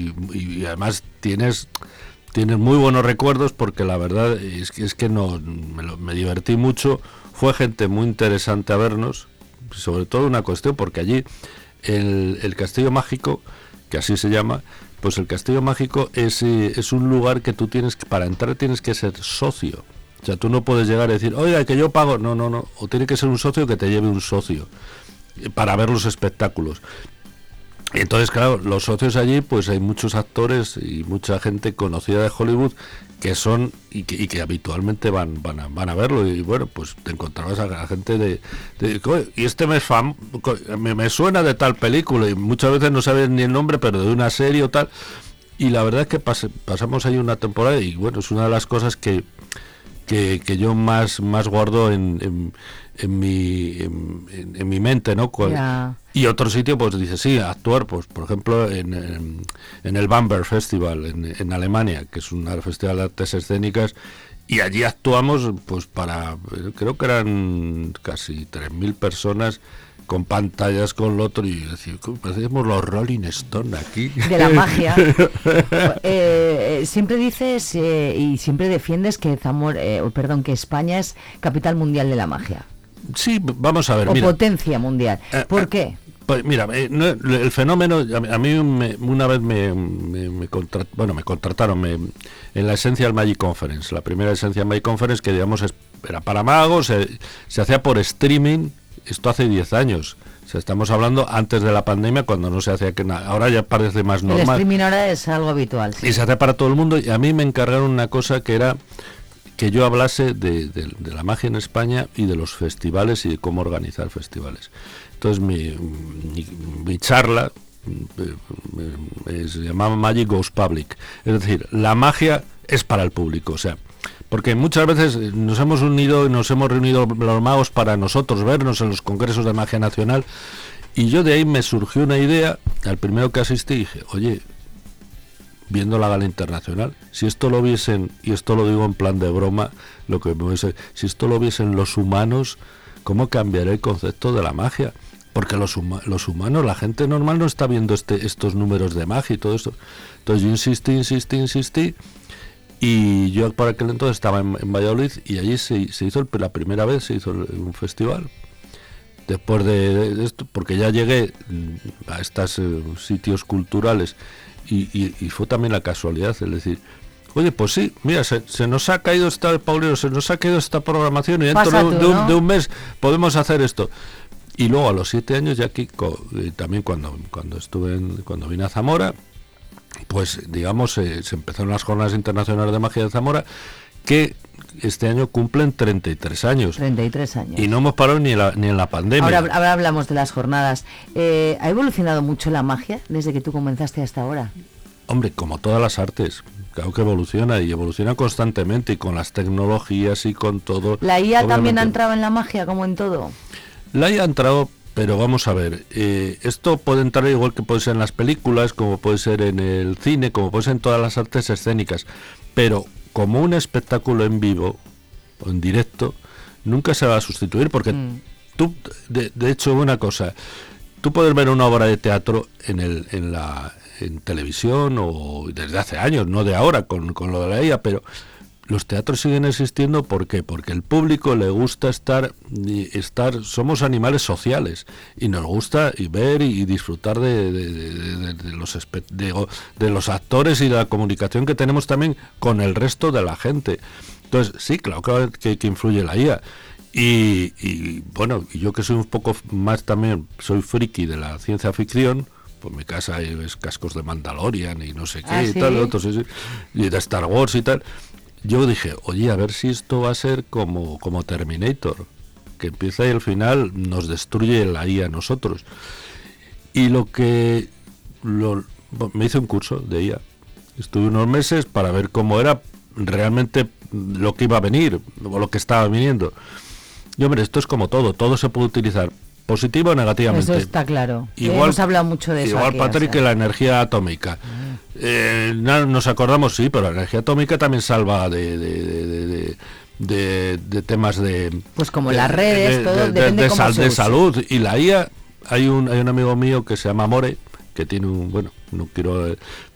y además tienes muy buenos recuerdos, porque la verdad es que no me divertí mucho. Fue gente muy interesante a vernos, sobre todo una cuestión, porque allí el Castillo Mágico, que así se llama, pues el Castillo Mágico es un lugar que tú para entrar tienes que ser socio. O sea, tú no puedes llegar a decir, oiga, que yo pago. No. O tiene que ser un socio que te lleve un socio para ver los espectáculos. Entonces, claro, los socios allí, pues hay muchos actores y mucha gente conocida de Hollywood que son y que habitualmente van a verlo. Y bueno, pues te encontrabas a la gente de y este me suena de tal película, y muchas veces no sabes ni el nombre, pero de una serie o tal. Y la verdad es que pasamos ahí una temporada, y bueno, es una de las cosas que yo más guardo en mi mente, ¿no? Yeah. Y otro sitio, pues dice, sí, actuar, pues por ejemplo en el Bamberg Festival en Alemania, que es un festival de artes escénicas, y allí actuamos pues creo que eran casi 3.000 personas, con pantallas, con lo otro, y decir, parecemos los Rolling Stones aquí. De la magia. Siempre dices y siempre defiendes que que España es capital mundial de la magia. Sí, vamos a ver. O potencia mundial. ¿Por qué? Pues mira, el fenómeno, a mí una vez me contrataron en la Essential Magic Conference, la primera Essential Magic Conference, que digamos era para magos, se hacía por streaming. Esto hace 10 años. O sea, estamos hablando antes de la pandemia, cuando no se hacía que nada. Ahora ya parece más normal. El streaming ahora es algo habitual. Sí. Y se hace para todo el mundo. Y a mí me encargaron una cosa, que era que yo hablase de la magia en España y de los festivales y de cómo organizar festivales. Entonces mi charla se llamaba Magic Goes Public. Es decir, la magia es para el público. O sea, porque muchas veces nos hemos reunido los magos para nosotros vernos en los congresos de magia nacional, y yo de ahí me surgió una idea. Al primero que asistí dije, oye, viendo la gala internacional, si esto lo viesen, y esto lo digo en plan de broma, si esto lo viesen los humanos, ¿cómo cambiaría el concepto de la magia? Porque los humanos, la gente normal, no está viendo estos números de magia y todo esto. Entonces yo insistí. Y yo por aquel entonces estaba en Valladolid, y allí se hizo la primera vez, se hizo un festival. Después de esto, porque ya llegué a estos sitios culturales, y fue también la casualidad, es decir, oye, pues sí, mira, se nos ha caído esta programación, y dentro de un mes podemos hacer esto. Y luego a los 7 años, ya aquí, también cuando vine a Zamora, pues digamos, se empezaron las Jornadas Internacionales de Magia de Zamora, que este año cumplen 33 años. 33 años. Y no hemos parado ni en la pandemia. Ahora hablamos de las jornadas. ¿Ha evolucionado mucho la magia desde que tú comenzaste hasta ahora? Hombre, como todas las artes, claro que evoluciona, y evoluciona constantemente, y con las tecnologías y con todo. ¿La IA también ha entrado en la magia, como en todo? La IA ha entrado, pero vamos a ver, esto puede entrar igual que puede ser en las películas, como puede ser en el cine, como puede ser en todas las artes escénicas, pero como un espectáculo en vivo o en directo nunca se va a sustituir, porque tú, de hecho, una cosa, tú puedes ver una obra de teatro en televisión, o desde hace años, no de ahora con lo de la IA, pero los teatros siguen existiendo. ¿Por qué? Porque el público le gusta estar, somos animales sociales, y nos gusta ver y disfrutar de los actores, y de la comunicación que tenemos también con el resto de la gente. Entonces, sí, claro que influye la IA. Y bueno, yo que soy un poco más también, soy friki de la ciencia ficción, pues mi casa es cascos de Mandalorian y no sé qué, y tal, otros, y de Star Wars y tal. Yo dije, oye, a ver si esto va a ser como Terminator, que empieza y al final nos destruye la IA a nosotros. Y me hice un curso de IA. Estuve unos meses para ver cómo era realmente lo que iba a venir, o lo que estaba viniendo. Y hombre, esto es como todo se puede utilizar positivo o negativamente. Eso está claro. Igual, hemos hablado mucho de eso. Igual, aquí, Patrick, que la energía atómica. Nos acordamos, sí, pero la energía atómica también salva de temas de... Pues como las redes, todo depende de cómo se use. Salud. Y la IA, hay un amigo mío que se llama More, que tiene no quiero...